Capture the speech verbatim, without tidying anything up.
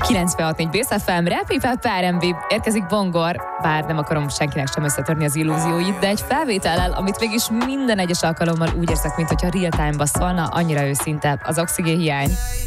kilencvenhat négy Bész ef em, Rap Hip Hop er en bé, érkezik Bongor, bár nem akarom senkinek sem összetörni az illúzióit, de egy felvétellel, amit mégis minden egyes alkalommal úgy érzek, mint hogyha real time-ba szólna, annyira őszinte az oxigén hiány.